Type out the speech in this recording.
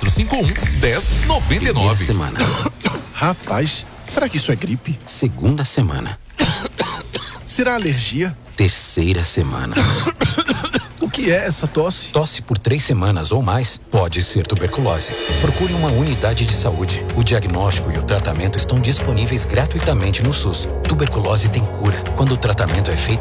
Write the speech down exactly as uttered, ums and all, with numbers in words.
quatro cinco um, dez, noventa e nove. Primeira semana. Rapaz, será que isso é gripe? Segunda semana. Será alergia? Terceira semana. O que é essa tosse? Tosse por três semanas ou mais pode ser tuberculose. Procure uma unidade de saúde. O diagnóstico e o tratamento estão disponíveis gratuitamente no SUS. Tuberculose tem cura quando o tratamento é feito